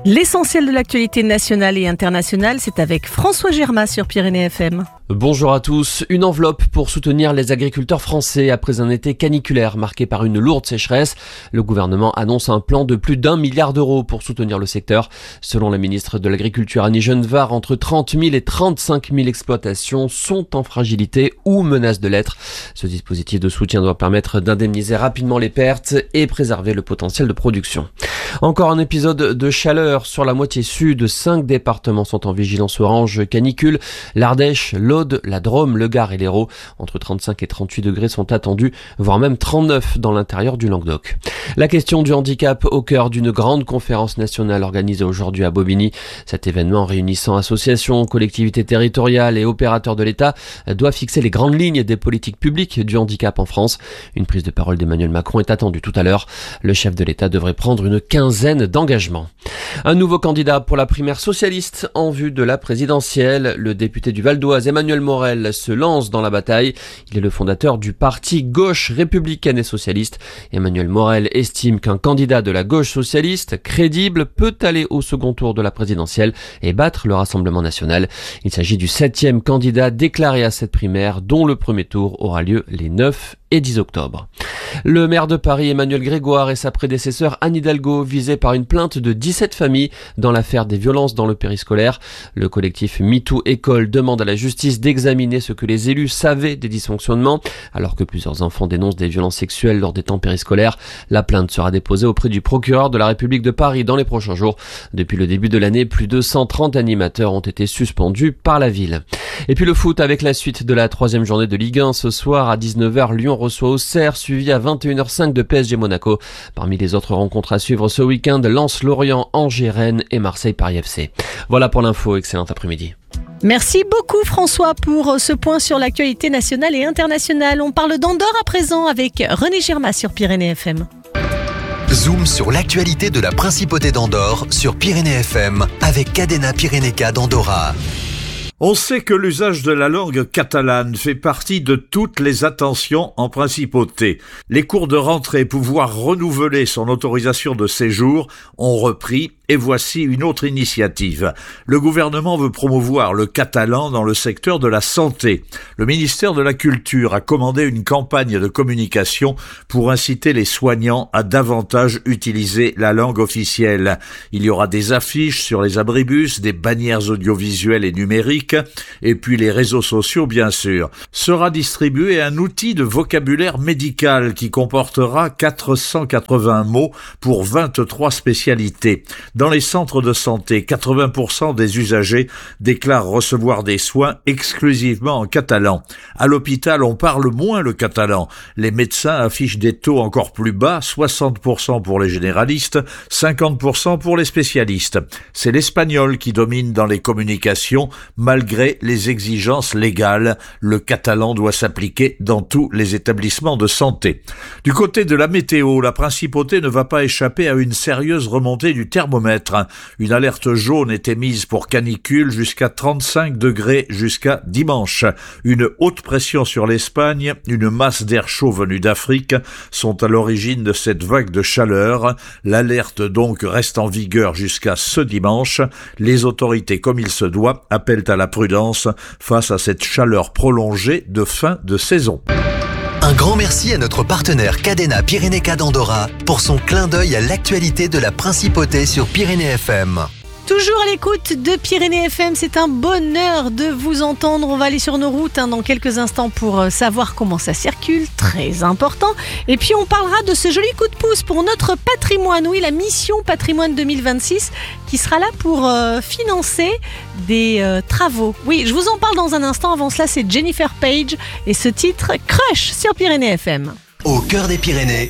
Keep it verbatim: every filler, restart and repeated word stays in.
L'essentiel de l'actualité nationale et internationale, c'est avec François Germain sur Pyrénées F M. Bonjour à tous. Une enveloppe pour soutenir les agriculteurs français après un été caniculaire marqué par une lourde sécheresse. Le gouvernement annonce un plan de plus d'un milliard d'euros pour soutenir le secteur. Selon la ministre de l'Agriculture Annie Genevard, entre trente mille et trente-cinq mille exploitations sont en fragilité ou menacent de l'être. Ce dispositif de soutien doit permettre d'indemniser rapidement les pertes et préserver le potentiel de production. Encore un épisode de chaleur sur la moitié sud. Cinq départements sont en vigilance orange canicule. L'Ardèche, l'Aude, la Drôme, le Gard et l'Hérault. Entre trente-cinq et trente-huit degrés sont attendus, voire même trente-neuf dans l'intérieur du Languedoc. La question du handicap au cœur d'une grande conférence nationale organisée aujourd'hui à Bobigny. Cet événement réunissant associations, collectivités territoriales et opérateurs de l'État doit fixer les grandes lignes des politiques publiques du handicap en France. Une prise de parole d'Emmanuel Macron est attendue tout à l'heure. Le chef de l'État devrait prendre une quinzaine d'engagements. Un nouveau candidat pour la primaire socialiste en vue de la présidentielle. Le député du Val d'Oise, Emmanuel Morel, se lance dans la bataille. Il est le fondateur du parti Gauche républicaine et socialiste. Emmanuel Morel estime qu'un candidat de la gauche socialiste crédible peut aller au second tour de la présidentielle et battre le Rassemblement national. Il s'agit du septième candidat déclaré à cette primaire, dont le premier tour aura lieu les neuf et dix octobre. Le maire de Paris, Emmanuel Grégoire, et sa prédécesseur Anne Hidalgo, visés par une plainte de dix-sept familles dans l'affaire des violences dans le périscolaire. Le collectif MeToo École demande à la justice d'examiner ce que les élus savaient des dysfonctionnements. Alors que plusieurs enfants dénoncent des violences sexuelles lors des temps périscolaires, la plainte sera déposée auprès du procureur de la République de Paris dans les prochains jours. Depuis le début de l'année, plus de cent trente animateurs ont été suspendus par la ville. Et puis le foot avec la suite de la troisième journée de Ligue un. Ce soir à dix-neuf heures, Lyon reçoit Auxerre, suivi à vingt et une heures cinq de P S G Monaco. Parmi les autres rencontres à suivre ce week-end, Lens, Lorient, Angers, Rennes et Marseille Paris F C. Voilà pour l'info, excellent après-midi. Merci beaucoup François pour ce point sur l'actualité nationale et internationale. On parle d'Andorre à présent avec René Girma sur Pyrénées F M. Zoom sur l'actualité de la Principauté d'Andorre sur Pyrénées F M avec Cadena Pyrénéca d'Andorra. On sait que l'usage de la langue catalane fait partie de toutes les attentions en principauté. Les cours de rentrée pouvoir renouveler son autorisation de séjour ont repris et voici une autre initiative. Le gouvernement veut promouvoir le catalan dans le secteur de la santé. Le ministère de la Culture a commandé une campagne de communication pour inciter les soignants à davantage utiliser la langue officielle. Il y aura des affiches sur les abribus, des bannières audiovisuelles et numériques, et puis les réseaux sociaux bien sûr. Sera distribué un outil de vocabulaire médical qui comportera quatre cent quatre-vingts mots pour vingt-trois spécialités. Dans les centres de santé, quatre-vingts pour cent des usagers déclarent recevoir des soins exclusivement en catalan. À l'hôpital, on parle moins le catalan. Les médecins affichent des taux encore plus bas, soixante pour cent pour les généralistes, cinquante pour cent pour les spécialistes. C'est l'espagnol qui domine dans les communications, malgré les exigences légales. Le catalan doit s'appliquer dans tous les établissements de santé. Du côté de la météo, la principauté ne va pas échapper à une sérieuse remontée du thermomètre. Une alerte jaune est émise pour canicule jusqu'à trente-cinq degrés jusqu'à dimanche. Une haute pression sur l'Espagne, une masse d'air chaud venue d'Afrique sont à l'origine de cette vague de chaleur. L'alerte donc reste en vigueur jusqu'à ce dimanche. Les autorités, comme il se doit, appellent à la prudence face à cette chaleur prolongée de fin de saison. Un grand merci à notre partenaire Cadena Pyrénéca d'Andorra pour son clin d'œil à l'actualité de la Principauté sur Pyrénées F M. Toujours à l'écoute de Pyrénées F M, c'est un bonheur de vous entendre. On va aller sur nos routes hein, dans quelques instants pour euh, savoir comment ça circule, très important. Et puis on parlera de ce joli coup de pouce pour notre patrimoine, oui, la mission patrimoine deux mille vingt-six qui sera là pour euh, financer des euh, travaux. Oui, je vous en parle dans un instant. Avant cela, c'est Jennifer Page et ce titre Crush sur Pyrénées F M. Au cœur des Pyrénées,